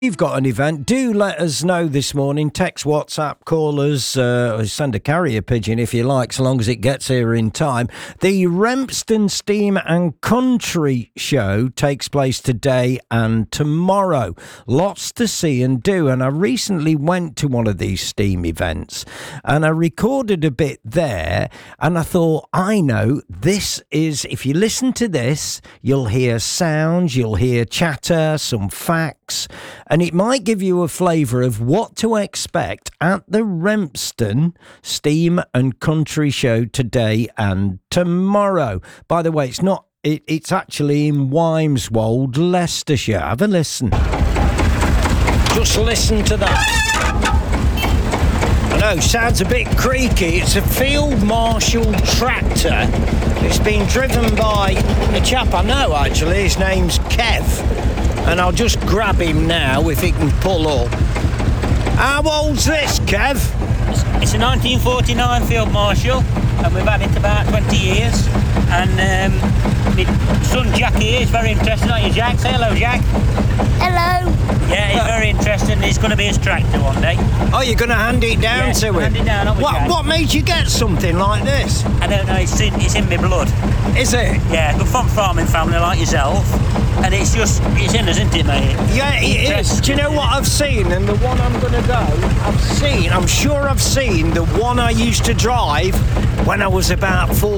You've got an event, do let us know this morning. Text, WhatsApp, call us, or send a carrier pigeon if you like, so long as it gets here in time. The Rempston Steam and Country Show takes place today and tomorrow. Lots to see and do, and I recently went to one of these steam events and I recorded a bit there, and I thought, I know, this is, if you listen to this, you'll hear sounds, you'll hear chatter, some facts, and it might give you a flavour of what to expect at the Rempston Steam and Country Show today and tomorrow. By the way, it's actually in Wymeswold, Leicestershire. Have a listen. Just listen to that. I know, sounds a bit creaky. It's a Field Marshall tractor. It's been driven by a chap I know, actually. His name's Kev. And I'll just grab him now if he can pull up. How old's this, Kev? It's a 1949 Field Marshall, and we've had it about 20 years. And my son Jack here is very interested. Aren't you, Jack? Say hello, Jack. Hello. Yeah, he's very interested, and he's going to be his tractor one day. Oh, you're going to hand it down to him? Hand it down, What made you get something like this? I don't know, it's in my blood. Is it? Yeah, I'm from a farming family like yourself, and it's in us, isn't it, mate? Yeah, it is. Do you know what I've seen? And the one I'm going to go, I'm sure I've seen the one I used to drive when I was about 4.